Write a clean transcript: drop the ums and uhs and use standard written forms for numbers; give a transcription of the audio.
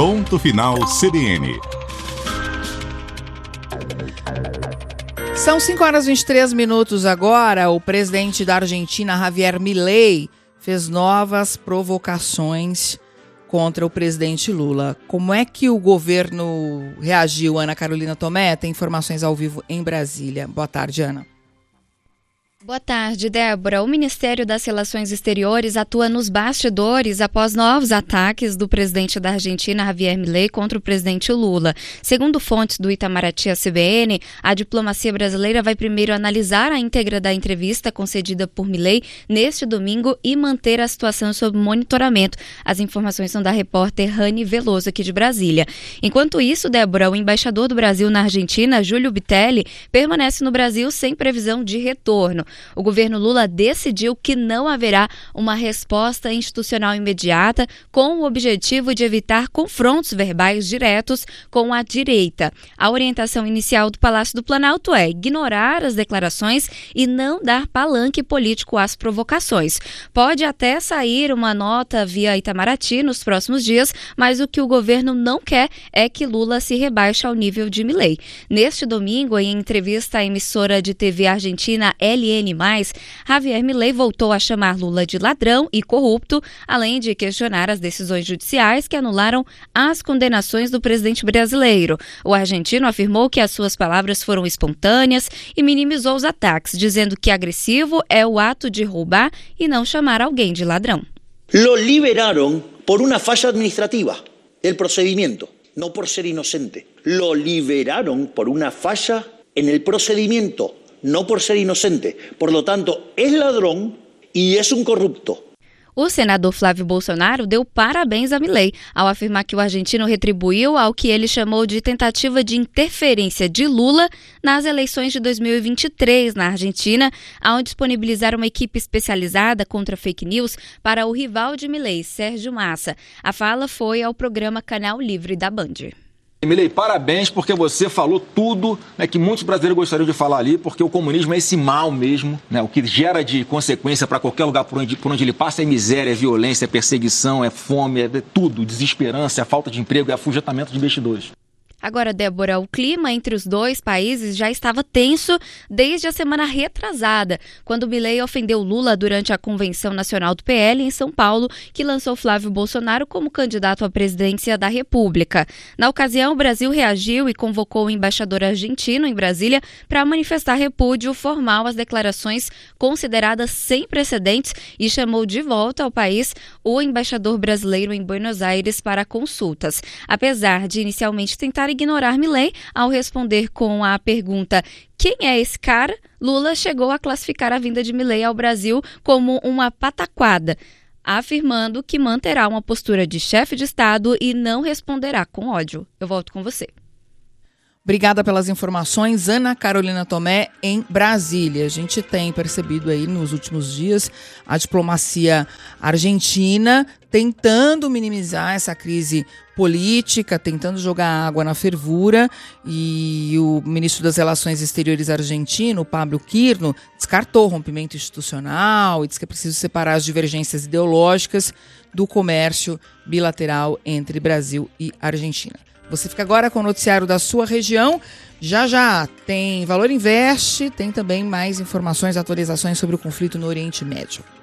Ponto Final CBN. São 5h23 agora. O presidente da Argentina, Javier Milei, fez novas provocações contra o presidente Lula. Como é que o governo reagiu, Ana Carolina Tomé? Tem informações ao vivo em Brasília. Boa tarde, Ana. Boa tarde, Débora. O Ministério das Relações Exteriores atua nos bastidores após novos ataques do presidente da Argentina, Javier Milei, contra o presidente Lula. Segundo fontes do Itamaraty à CBN, a diplomacia brasileira vai primeiro analisar a íntegra da entrevista concedida por Milei neste domingo e manter a situação sob monitoramento. As informações são da repórter Rani Veloso, aqui de Brasília. Enquanto isso, Débora, o embaixador do Brasil na Argentina, Júlio Bitelli, permanece no Brasil sem previsão de retorno. O governo Lula decidiu que não haverá uma resposta institucional imediata com o objetivo de evitar confrontos verbais diretos com a direita. A orientação inicial do Palácio do Planalto é ignorar as declarações e não dar palanque político às provocações. Pode até sair uma nota via Itamaraty nos próximos dias, mas o que o governo não quer é que Lula se rebaixe ao nível de Milei. Neste domingo, em entrevista à emissora de TV argentina LN+, Javier Milei voltou a chamar Lula de ladrão e corrupto, além de questionar as decisões judiciais que anularam as condenações do presidente brasileiro. O argentino afirmou que as suas palavras foram espontâneas e minimizou os ataques, dizendo que agressivo é o ato de roubar e não chamar alguém de ladrão. Lo liberaron por una falla administrativa del procedimiento, no por ser inocente. Lo liberaron por una falla en el procedimiento, no por ser inocente. Por lo tanto, es ladrón y es un corrupto. O senador Flávio Bolsonaro deu parabéns a Milei ao afirmar que o argentino retribuiu ao que ele chamou de tentativa de interferência de Lula nas eleições de 2023 na Argentina, ao disponibilizar uma equipe especializada contra fake news para o rival de Milei, Sérgio Massa. A fala foi ao programa Canal Livre da Band. Milei, parabéns, porque você falou tudo, né, que muitos brasileiros gostariam de falar ali, porque o comunismo é esse mal mesmo, né, o que gera de consequência para qualquer lugar por onde ele passa é miséria, é violência, é perseguição, é fome, é tudo, desesperança, é falta de emprego, é afugentamento de investidores. Agora, Débora, o clima entre os dois países já estava tenso desde a semana retrasada, quando Milei ofendeu Lula durante a Convenção Nacional do PL em São Paulo, que lançou Flávio Bolsonaro como candidato à presidência da República. Na ocasião, o Brasil reagiu e convocou o embaixador argentino em Brasília para manifestar repúdio formal às declarações consideradas sem precedentes e chamou de volta ao país o embaixador brasileiro em Buenos Aires para consultas. Apesar de inicialmente tentar ignorar Milei, ao responder com a pergunta "quem é esse cara?", Lula chegou a classificar a vinda de Milei ao Brasil como uma pataquada, afirmando que manterá uma postura de chefe de Estado e não responderá com ódio. Eu volto com você. Obrigada pelas informações, Ana Carolina Tomé, em Brasília. A gente tem percebido aí nos últimos dias a diplomacia argentina tentando minimizar essa crise política, tentando jogar água na fervura, e o ministro das Relações Exteriores argentino, Pablo Quirno, descartou o rompimento institucional e diz que é preciso separar as divergências ideológicas do comércio bilateral entre Brasil e Argentina. Você fica agora com o noticiário da sua região. Já tem Valor Invest, tem também mais informações, atualizações sobre o conflito no Oriente Médio.